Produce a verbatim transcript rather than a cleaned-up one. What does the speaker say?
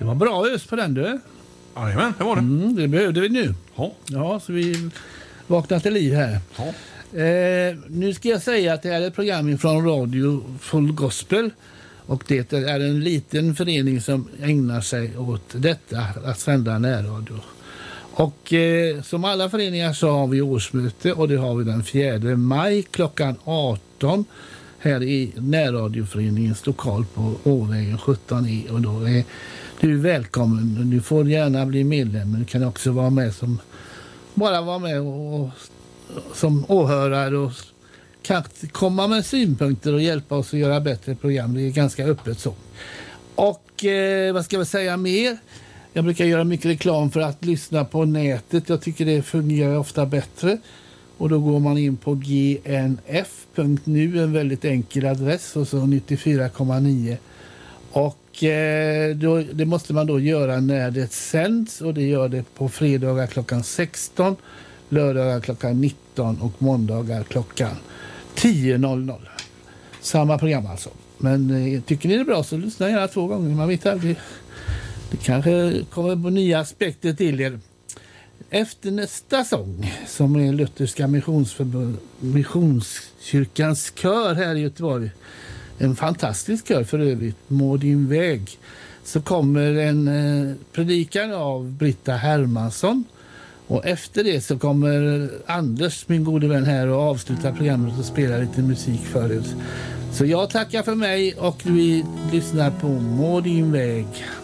Det var bra ös på den, du. Jajamän, det var det. Mm, det behövde vi nu. Ja. Ja, så vi vaknar till liv här. Ja. Eh, nu ska jag säga att det här är ett program från Radio Full Gospel. Och det är en liten förening som ägnar sig åt detta, att sända närradio. Och eh, som alla föreningar så har vi årsmöte, och det har vi den fjärde maj klockan arton här i närradioföreningens lokal på Åvägen sjutton E. Och då är du välkommen. Du får gärna bli medlem, men du kan också vara med som bara vara med och, och som åhörare och kan komma med synpunkter och hjälpa oss att göra bättre program. Det är ganska öppet så. Och eh, vad ska vi säga mer? Jag brukar göra mycket reklam för att lyssna på nätet. Jag tycker det fungerar ofta bättre. Och då går man in på g n f punkt nu, en väldigt enkel adress, och så nittiofyra komma nio. Och eh, då, det måste man då göra när det sänds, och det gör det på fredagar klockan sexton, lördagar klockan nitton och måndagar klockan tio noll noll. Samma program alltså. Men eh, tycker ni det är bra så lyssna gärna två gånger. Man vet aldrig. Det kanske kommer på nya aspekter till er. Efter nästa sång, som är Lutherska missionsförbund, missionskyrkans kör här i Göteborg, en fantastisk kör för övrigt, Må din väg, så kommer en eh, predikan av Britta Hermansson. Och efter det så kommer Anders, min gode vän här, och avsluta programmet och spela lite musik för er. Så jag tackar för mig och vi lyssnar på Må din väg.